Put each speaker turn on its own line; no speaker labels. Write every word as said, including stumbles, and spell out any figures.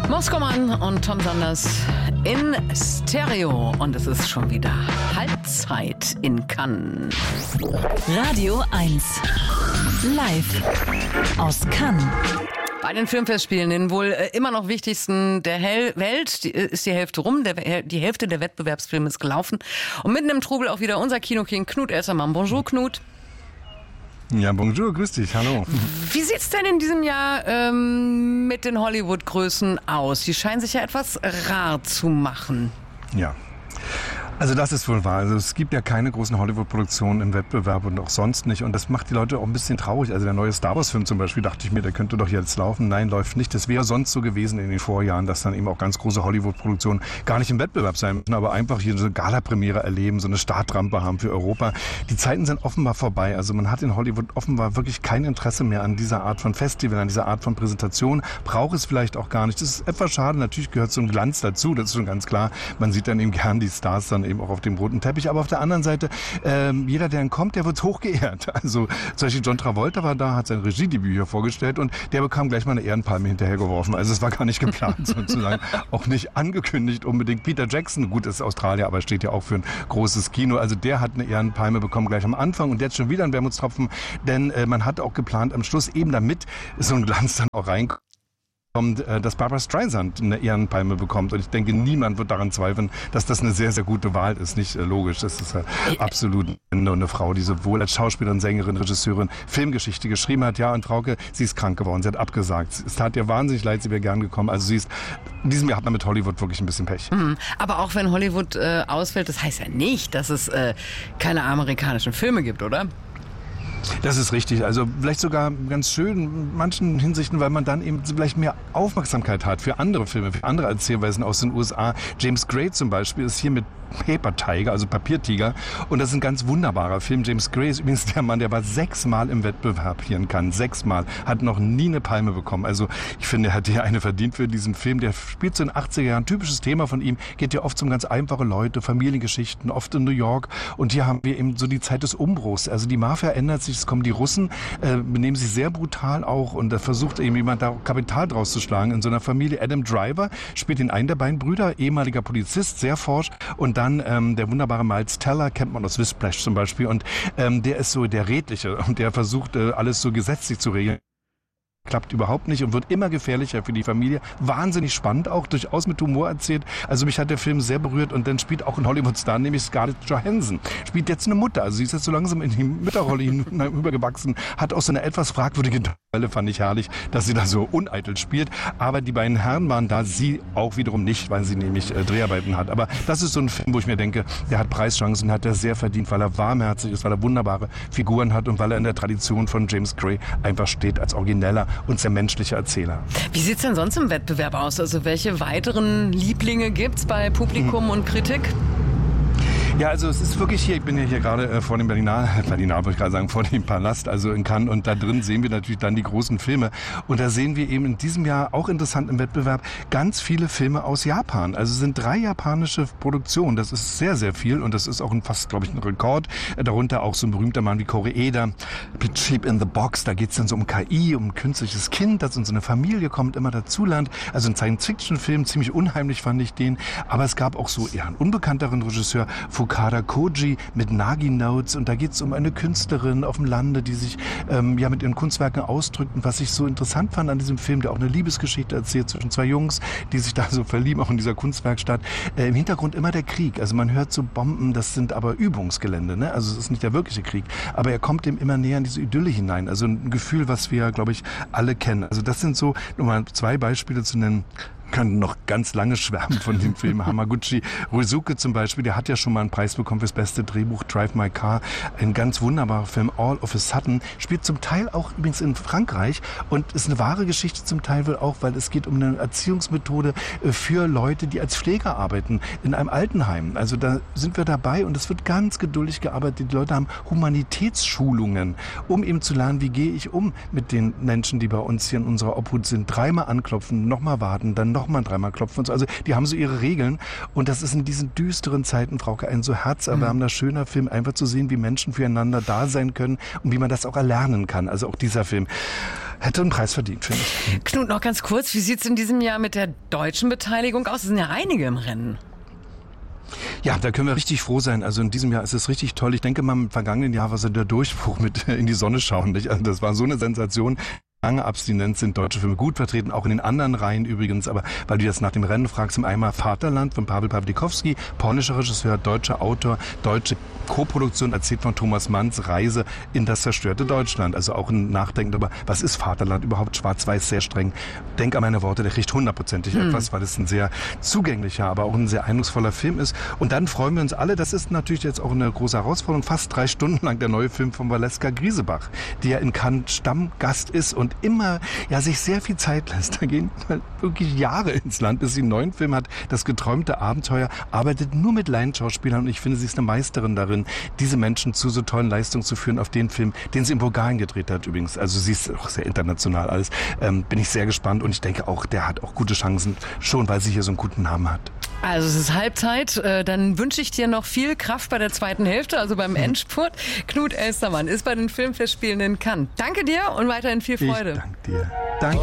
Moskowmann und Tom Sanders in Stereo. Und es ist schon wieder Halbzeit in Cannes.
Radio eins. Live aus Cannes.
Bei den Filmfestspielen, den wohl äh, immer noch wichtigsten der Hel- Welt, die, ist die Hälfte rum. Der, die Hälfte der Wettbewerbsfilme ist gelaufen. Und mitten im Trubel auch wieder unser Kinoking Knut Elsermann. Bonjour, Knut.
Ja, bonjour, grüß dich, hallo.
Wie sieht's denn in diesem Jahr ähm, mit den Hollywood-Größen aus? Die scheinen sich ja etwas rar zu machen.
Ja. Also das ist wohl wahr. Also es gibt ja keine großen Hollywood-Produktionen im Wettbewerb und auch sonst nicht. Und das macht die Leute auch ein bisschen traurig. Also der neue Star Wars-Film zum Beispiel, dachte ich mir, der könnte doch jetzt laufen. Nein, läuft nicht. Das wäre sonst so gewesen in den Vorjahren, dass dann eben auch ganz große Hollywood-Produktionen gar nicht im Wettbewerb sein müssen, aber einfach hier so eine Gala-Premiere erleben, so eine Startrampe haben für Europa. Die Zeiten sind offenbar vorbei. Also man hat in Hollywood offenbar wirklich kein Interesse mehr an dieser Art von Festival, an dieser Art von Präsentation. Braucht es vielleicht auch gar nicht. Das ist etwas schade. Natürlich gehört so ein Glanz dazu. Das ist schon ganz klar. Man sieht dann eben gern die Stars dann eben auch auf dem roten Teppich. Aber auf der anderen Seite, ähm, jeder, der dann kommt, der wird hoch geehrt. Also zum Beispiel John Travolta war da, hat sein Regiedebüt hier vorgestellt und der bekam gleich mal eine Ehrenpalme hinterhergeworfen. Also es war gar nicht geplant sozusagen. Auch nicht angekündigt unbedingt. Peter Jackson, gut, ist Australier, aber steht ja auch für ein großes Kino. Also der hat eine Ehrenpalme bekommen gleich am Anfang und jetzt schon wieder ein Wermutstropfen. Denn äh, man hat auch geplant am Schluss eben damit so ein Glanz dann auch reinkommt, dass Barbra Streisand eine Ehrenpalme bekommt. Und ich denke, niemand wird daran zweifeln, dass das eine sehr, sehr gute Wahl ist. Nicht äh, logisch. Das ist äh, absolut eine, eine Frau, die sowohl als Schauspielerin, Sängerin, Regisseurin Filmgeschichte geschrieben hat. Ja, und Frauke, sie ist krank geworden. Sie hat abgesagt. Es tat ihr wahnsinnig leid, sie wäre gern gekommen. Also sie ist, in diesem Jahr hat man mit Hollywood wirklich ein bisschen Pech.
Mhm. Aber auch wenn Hollywood äh, ausfällt, das heißt ja nicht, dass es äh, keine amerikanischen Filme gibt, oder?
Das ist richtig. Also vielleicht sogar ganz schön in manchen Hinsichten, weil man dann eben vielleicht mehr Aufmerksamkeit hat für andere Filme, für andere Erzählweisen aus den U S A. James Gray zum Beispiel ist hier mit Paper Tiger, also Papiertiger. Und das ist ein ganz wunderbarer Film. James Gray ist übrigens der Mann, der war sechsmal im Wettbewerb hier in Cannes. Sechsmal. Hat noch nie eine Palme bekommen. Also ich finde, er hat hier eine verdient für diesen Film. Der spielt so in den achtziger Jahren. Typisches Thema von ihm. Geht ja oft um ganz einfache Leute, Familiengeschichten, oft in New York. Und hier haben wir eben so die Zeit des Umbruchs. Also die Mafia ändert sich. Es kommen die Russen, äh, benehmen sich sehr brutal auch. Und da versucht eben jemand da Kapital draus zu schlagen. In so einer Familie. Adam Driver spielt den einen der beiden Brüder, ehemaliger Polizist, sehr forsch. Und dann ähm, der wunderbare Miles Teller, kennt man aus Whiplash zum Beispiel, und ähm, der ist so der Redliche und der versucht äh, alles so gesetzlich zu regeln. Klappt überhaupt nicht und wird immer gefährlicher für die Familie. Wahnsinnig spannend, auch durchaus mit Humor erzählt. Also mich hat der Film sehr berührt und dann spielt auch ein Hollywood-Star, nämlich Scarlett Johansson. Spielt jetzt eine Mutter, also sie ist jetzt so langsam in die Mütterrolle hinübergewachsen, hat auch so eine etwas fragwürdige Rolle, fand ich herrlich, dass sie da so uneitel spielt. Aber die beiden Herren waren da, sie auch wiederum nicht, weil sie nämlich äh, Dreharbeiten hat. Aber das ist so ein Film, wo ich mir denke, der hat Preischancen, hat er sehr verdient, weil er warmherzig ist, weil er wunderbare Figuren hat und weil er in der Tradition von James Gray einfach steht als origineller und sehr menschlicher Erzähler.
Wie sieht's denn sonst im Wettbewerb aus? Also welche weiteren Lieblinge gibt's bei Publikum hm. und Kritik?
Ja, also es ist wirklich hier, ich bin ja hier gerade äh, vor dem Berlinale, Berlinale wollte ich gerade sagen, vor dem Palast, also in Cannes, und da drin sehen wir natürlich dann die großen Filme und da sehen wir eben in diesem Jahr, auch interessant im Wettbewerb, ganz viele Filme aus Japan. Also es sind drei japanische Produktionen, das ist sehr, sehr viel und das ist auch ein, fast, glaube ich, ein Rekord. Darunter auch so ein berühmter Mann wie Koreeda, Sheep in the Box, da geht es dann so um K I, um ein künstliches Kind, das in so eine Familie kommt, immer dazu lernt. Also ein Science-Fiction-Film, ziemlich unheimlich fand ich den, aber es gab auch so eher einen unbekannteren Regisseur, Fukada Koji mit Nagi Notes, und da geht es um eine Künstlerin auf dem Lande, die sich ähm, ja mit ihren Kunstwerken ausdrückt, und was ich so interessant fand an diesem Film, der auch eine Liebesgeschichte erzählt zwischen zwei Jungs, die sich da so verlieben, auch in dieser Kunstwerkstatt. Äh, im Hintergrund immer der Krieg, also man hört so Bomben, das sind aber Übungsgelände, ne? Also es ist nicht der wirkliche Krieg, aber er kommt dem immer näher in diese Idylle hinein, also ein Gefühl, was wir, glaube ich, alle kennen. Also das sind so, nur mal zwei Beispiele zu nennen. Können noch ganz lange schwärmen von dem Film. Hamaguchi Ryusuke zum Beispiel, der hat ja schon mal einen Preis bekommen fürs beste Drehbuch, Drive My Car. Ein ganz wunderbarer Film, All of a Sudden. Spielt zum Teil auch übrigens in Frankreich und ist eine wahre Geschichte zum Teil wohl auch, weil es geht um eine Erziehungsmethode für Leute, die als Pfleger arbeiten in einem Altenheim. Also da sind wir dabei und es wird ganz geduldig gearbeitet. Die Leute haben Humanitätsschulungen, um eben zu lernen, wie gehe ich um mit den Menschen, die bei uns hier in unserer Obhut sind. Dreimal anklopfen, nochmal warten, dann noch nochmal dreimal klopfen und so. Also die haben so ihre Regeln und das ist in diesen düsteren Zeiten, Frauke, ein so herzerwärmender, schöner Film, einfach zu sehen, wie Menschen füreinander da sein können und wie man das auch erlernen kann. Also auch dieser Film hätte einen Preis verdient, finde ich.
Knut, noch ganz kurz, wie sieht es in diesem Jahr mit der deutschen Beteiligung aus? Es sind ja einige im Rennen.
Ja, da können wir richtig froh sein. Also in diesem Jahr ist es richtig toll. Ich denke mal, im vergangenen Jahr war so der Durchbruch mit in die Sonne schauen. Nicht? Also das war so eine Sensation. Lange Abstinenz sind deutsche Filme gut vertreten, auch in den anderen Reihen übrigens. Aber weil du jetzt nach dem Rennen fragst, im einmal Vaterland von Pavel Pawlikowski, polnischer Regisseur, deutscher Autor, deutsche Koproduktion, erzählt von Thomas Manns Reise in das zerstörte Deutschland. Also auch ein Nachdenken darüber, was ist Vaterland überhaupt? Schwarz-Weiß, sehr streng. Denk an meine Worte, der kriegt hundertprozentig mhm. etwas, weil es ein sehr zugänglicher, aber auch ein sehr eindrucksvoller Film ist. Und dann freuen wir uns alle, das ist natürlich jetzt auch eine große Herausforderung, fast drei Stunden lang der neue Film von Valeska Griesebach, die ja in Cannes Stammgast ist und immer ja sich sehr viel Zeit lässt. Da gehen wirklich Jahre ins Land, bis sie einen neuen Film hat. Das geträumte Abenteuer, arbeitet nur mit Laienschauspielern und ich finde, sie ist eine Meisterin darin, diese Menschen zu so tollen Leistungen zu führen auf den Film, den sie in Bulgarien gedreht hat übrigens. Also sie ist auch sehr international alles. Ähm, bin ich sehr gespannt und ich denke auch, der hat auch gute Chancen, schon weil sie hier so einen guten Namen hat.
Also es ist Halbzeit, äh, dann wünsche ich dir noch viel Kraft bei der zweiten Hälfte, also beim Endspurt. Knut Elstermann ist bei den Filmfestspielen in Cannes. Danke dir und weiterhin viel Freude.
Ich danke dir. Danke.